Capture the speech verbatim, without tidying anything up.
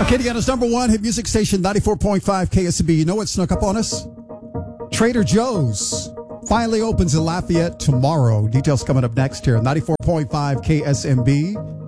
Acadiana's number one hit music station, ninety-four point five K S M B. You know what snuck up on us? Trader Joe's finally opens in Lafayette tomorrow. Details coming up next here, ninety-four point five K S M B.